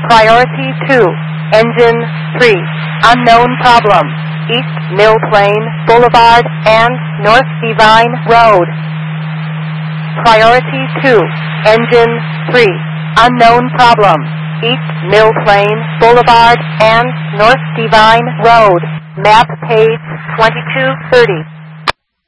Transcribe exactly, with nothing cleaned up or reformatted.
Priority two, Engine three, unknown problem, East Mill Plain Boulevard and North Divine Road. Priority two, Engine three, unknown problem, East Mill Plain Boulevard and North Divine Road. Map page twenty-two thirty.